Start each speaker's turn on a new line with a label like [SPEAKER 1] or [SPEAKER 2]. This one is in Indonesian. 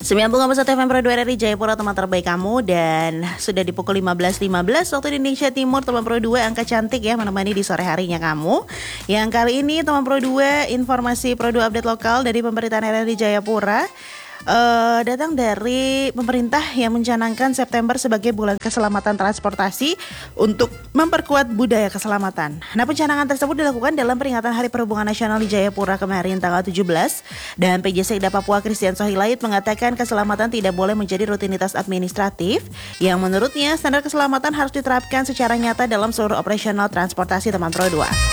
[SPEAKER 1] 90,1 FM Pro 2 dari Jayapura, teman terbaik kamu. Dan sudah di pukul 15.15 waktu Indonesia Timur, teman Pro 2 angka cantik ya menemani di sore harinya kamu. Yang kali ini teman Pro 2, informasi Pro 2 update lokal dari pemerintahan RRI Jayapura. Datang dari pemerintah yang mencanangkan September sebagai bulan keselamatan transportasi untuk memperkuat budaya keselamatan. Nah, pencanangan tersebut dilakukan dalam peringatan Hari Perhubungan Nasional di Jayapura kemarin tanggal 17. Dan PJ Sekda Papua Christian Sohilait mengatakan keselamatan tidak boleh menjadi rutinitas administratif yang menurutnya standar keselamatan harus diterapkan secara nyata dalam seluruh operasional transportasi teman Pro 2.